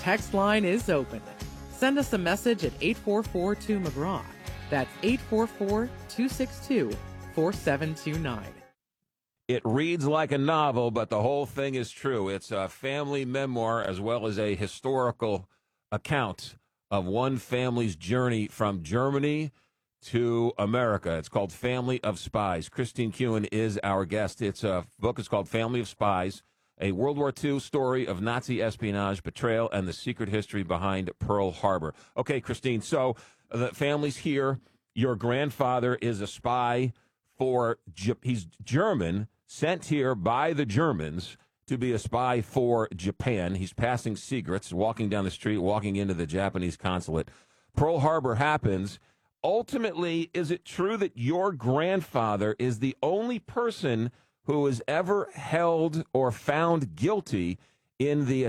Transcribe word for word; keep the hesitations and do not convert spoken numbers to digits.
text line is open. Send us a message at eight four four two McGraw. That's eight four four, two six two, four seven two nine. It reads like a novel, but the whole thing is true. It's a family memoir as well as a historical account of one family's journey from Germany to America. It's called Family of Spies. Christine Kuhn is our guest. It's a book. It's called Family of Spies, a World War Two story of Nazi espionage, betrayal, and the secret history behind Pearl Harbor. Okay, Christine, so the family's here. Your grandfather is a spy for, he's German, sent here by the Germans to be a spy for Japan. He's passing secrets, walking down the street, walking into the Japanese consulate. Pearl Harbor happens. Ultimately, is it true that your grandfather is the only person who was ever held or found guilty in the